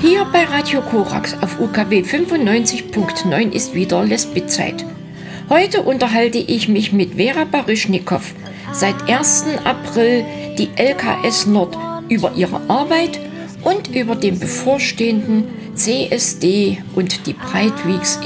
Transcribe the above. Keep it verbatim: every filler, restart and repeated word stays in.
Hier bei Radio Korax auf U K W fünfundneunzig Punkt neun ist wieder Lesbitzeit. Heute unterhalte ich mich mit Vera Baryschnikow, seit ersten April die L K S Nord, über ihre Arbeit und über den bevorstehenden C S D und die Breitwiegs